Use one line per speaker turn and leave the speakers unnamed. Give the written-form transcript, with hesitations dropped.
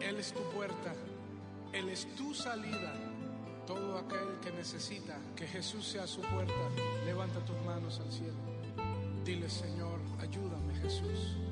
Él es tu puerta, Él es tu salida. Todo aquel que necesita que Jesús sea su puerta, levanta tus manos al cielo. Dile: Señor, ayúdame, Jesús.